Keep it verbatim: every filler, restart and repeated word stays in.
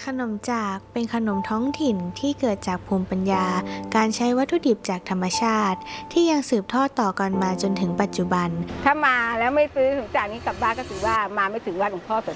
ขนมจากเป็นขนมท้องถิ่นที่เกิดจากภูมิปัญญาการใช้วัตถุดิบจากธรรมชาติที่ยังสืบทอดต่อกันมาจนถึงปัจจุบันถ้ามาแล้วไม่ซื้อถึงจากนี้กลับบ้านก็ถือว่ามาไม่ถึงวัดหลวงพ่อโส